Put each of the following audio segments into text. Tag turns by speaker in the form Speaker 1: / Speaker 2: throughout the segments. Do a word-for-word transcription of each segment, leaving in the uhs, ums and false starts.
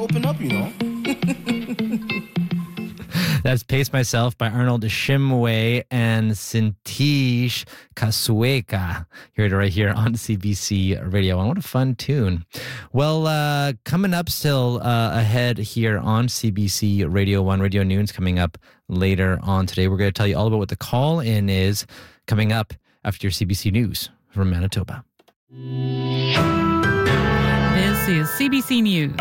Speaker 1: open up, you know.
Speaker 2: That's Pace Myself by Arnold Shimwe and Sintish Kasueka. You heard it right here on C B C Radio. And what a fun tune. Well, uh, coming up still uh, ahead here on C B C Radio one, Radio Noon's coming up later on today. We're going to tell you all about what the call-in is coming up after your C B C News from Manitoba.
Speaker 3: This is C B C News.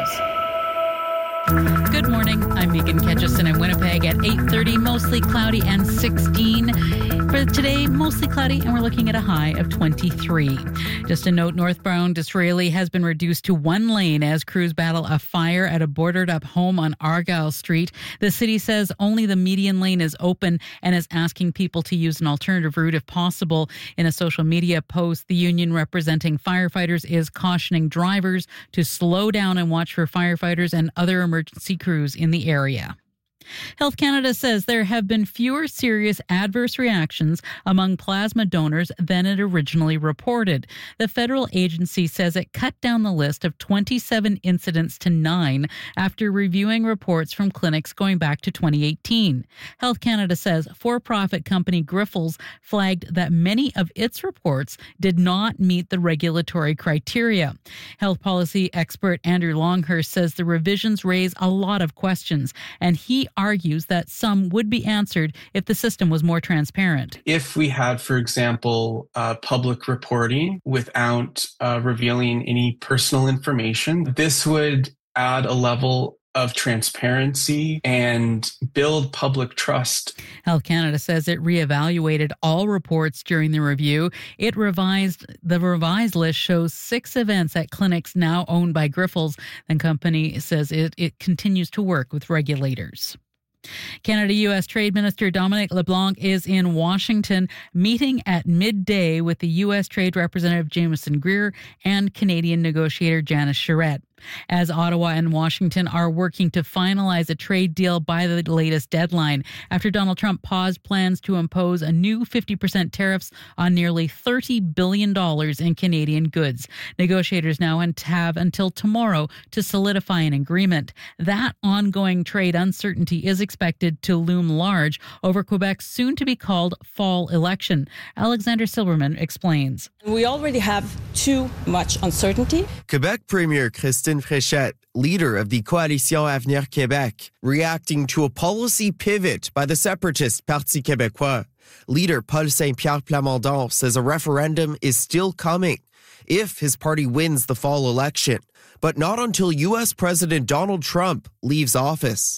Speaker 3: Good morning. I'm Megan Ketchison in Winnipeg at eight thirty, mostly cloudy and sixteen. For today, mostly cloudy, and we're looking at a high of twenty-three. Just a note, northbound Disraeli has been reduced to one lane as crews battle a fire at a boarded-up home on Argyle Street. The city says only the median lane is open and is asking people to use an alternative route if possible. In a social media post, the union representing firefighters is cautioning drivers to slow down and watch for firefighters and other emergency crews in the area. Health Canada says there have been fewer serious adverse reactions among plasma donors than it originally reported. The federal agency says it cut down the list of twenty-seven incidents to nine after reviewing reports from clinics going back to twenty eighteen. Health Canada says for-profit company Grifols flagged that many of its reports did not meet the regulatory criteria. Health policy expert Andrew Longhurst says the revisions raise a lot of questions, and he argues that some would be answered if the system was more transparent.
Speaker 4: If we had, for example, uh, public reporting without uh, revealing any personal information, this would add a level of transparency and build public trust.
Speaker 3: Health Canada says it reevaluated all reports during the review. It revised the revised list shows six events at clinics now owned by Grifols. The company says it, it continues to work with regulators. Canada-U S Trade Minister Dominic LeBlanc is in Washington meeting at midday with the U S Trade Representative Jameson Greer and Canadian negotiator Janice Charette. As Ottawa and Washington are working to finalize a trade deal by the latest deadline, after Donald Trump paused plans to impose a new fifty percent tariffs on nearly thirty billion dollars in Canadian goods. Negotiators now have until tomorrow to solidify an agreement. That ongoing trade uncertainty is expected to loom large over Quebec's soon-to-be-called fall election. Alexander Silberman explains.
Speaker 5: We already have too much uncertainty.
Speaker 6: Quebec Premier Christine Fréchette, leader of the Coalition Avenir Québec, reacting to a policy pivot by the separatist Parti québécois. Leader Paul Saint-Pierre Plamondon says a referendum is still coming if his party wins the fall election, but not until U S President Donald Trump leaves office.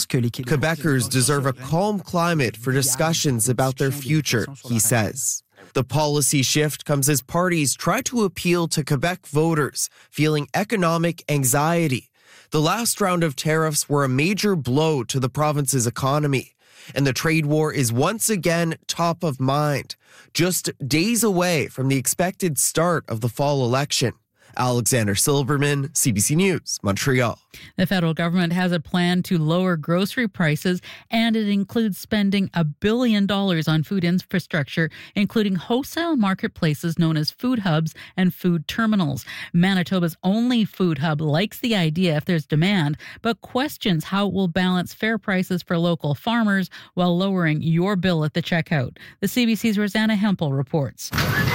Speaker 6: Quebecers deserve a calm climate for discussions about their future, he says. The policy shift comes as parties try to appeal to Quebec voters feeling economic anxiety. The last round of tariffs were a major blow to the province's economy, and the trade war is once again top of mind, just days away from the expected start of the fall election. Alexander Silberman, C B C News, Montreal.
Speaker 3: The federal government has a plan to lower grocery prices, and it includes spending a billion dollars on food infrastructure, including wholesale marketplaces known as food hubs and food terminals. Manitoba's only food hub likes the idea if there's demand, but questions how it will balance fair prices for local farmers while lowering your bill at the checkout. The C B C's Rosanna Hempel reports.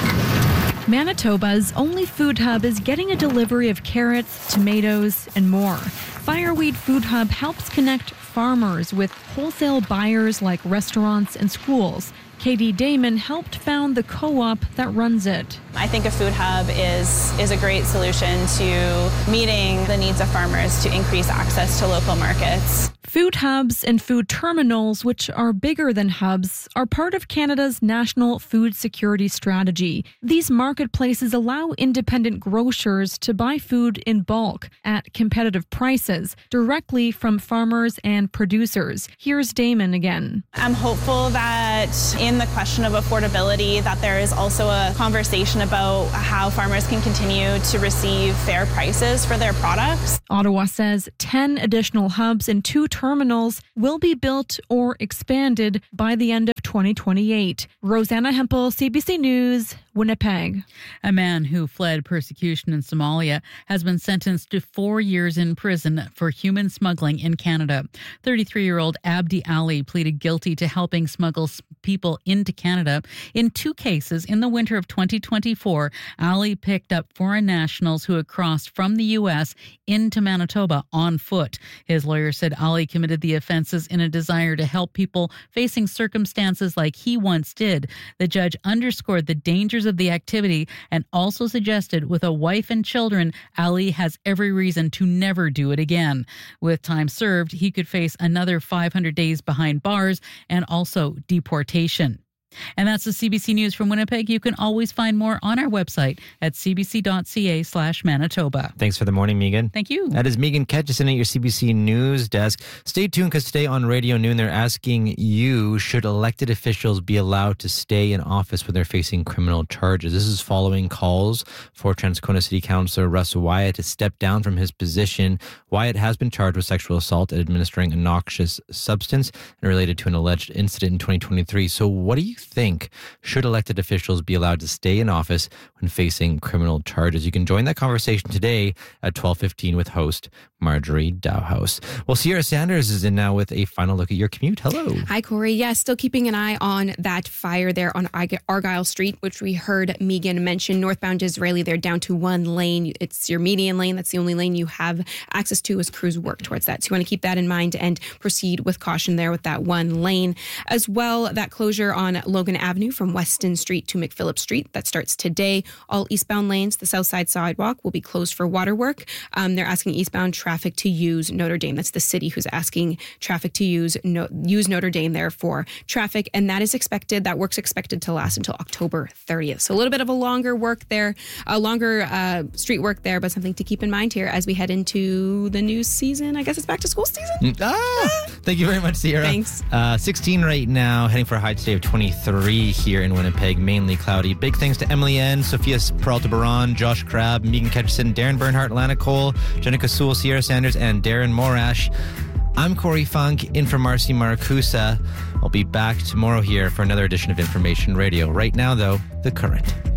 Speaker 7: Manitoba's only food hub is getting a delivery of carrots, tomatoes, and more. Fireweed Food Hub helps connect farmers with wholesale buyers like restaurants and schools. Katie Damon helped found the co-op that runs it.
Speaker 8: I think a food hub is, is a great solution to meeting the needs of farmers to increase access to local markets.
Speaker 7: Food hubs and food terminals, which are bigger than hubs, are part of Canada's national food security strategy. These marketplaces allow independent grocers to buy food in bulk at competitive prices directly from farmers and producers. Here's Damon again.
Speaker 8: I'm hopeful that in the question of affordability, that there is also a conversation about how farmers can continue to receive fair prices for their products.
Speaker 7: Ottawa says ten additional hubs and two terminals will be built or expanded by the end of twenty twenty twenty-eight. Rosanna Hempel, C B C News, Winnipeg.
Speaker 3: A man who fled persecution in Somalia has been sentenced to four years in prison for human smuggling in Canada. thirty-three-year-old Abdi Ali pleaded guilty to helping smuggle people into Canada. In two cases, in the winter of twenty twenty-four, Ali picked up foreign nationals who had crossed from the U S into Manitoba on foot. His lawyer said Ali committed the offenses in a desire to help people facing circumstances like he once did. The judge underscored the dangers of the activity and also suggested with a wife and children, Ali has every reason to never do it again. With time served, he could face another five hundred days behind bars and also deportation. And that's the C B C News from Winnipeg. You can always find more on our website at cbc.ca slash Manitoba.
Speaker 2: Thanks for the morning, Megan.
Speaker 3: Thank you.
Speaker 2: That is Megan Ketchison at your C B C News desk. Stay tuned because today on Radio Noon, they're asking you, should elected officials be allowed to stay in office when they're facing criminal charges? This is following calls for Transcona City Councillor Russ Wyatt to step down from his position. Wyatt has been charged with sexual assault and administering a noxious substance and related to an alleged incident in twenty twenty-three. So what do you think? Should elected officials be allowed to stay in office when facing criminal charges? You can join that conversation today at twelve fifteen with host Marjorie Dowhouse. Well, Sierra Sanders is in now with a final look at your commute. Hello.
Speaker 1: Hi, Corey. Yeah, still keeping an eye on that fire there on Argyle Street, which we heard Megan mention. Northbound Disraeli, they're down to one lane. It's your median lane. That's the only lane you have access to as crews work towards that. So you want to keep that in mind and proceed with caution there with that one lane. As well, that closure on Logan Avenue from Weston Street to McPhillip Street, that starts today. All eastbound lanes, the south side sidewalk will be closed for water work. Um, they're asking eastbound traffic to use Notre Dame. That's the city who's asking traffic to use no, use Notre Dame there for traffic. And that is expected, that work's expected to last until October thirtieth. So a little bit of a longer work there, a longer uh, street work there, but something to keep in mind here as we head into the new season. I guess it's back to school season.
Speaker 2: Ah, thank you very much, Sierra.
Speaker 1: Thanks.
Speaker 2: Uh, sixteen right now, heading for a high today of twenty-three here in Winnipeg, mainly cloudy. Big thanks to Emily N, Sophia Peralta-Baron, Josh Crabb, Megan Ketchison, Darren Bernhardt, Lana Cole, Jenica Sewell, Sierra Sanders, and Darren Morash. I'm Corey Funk, in for Marcy Maracusa. I'll be back tomorrow here for another edition of Information Radio. Right now, though, The Current.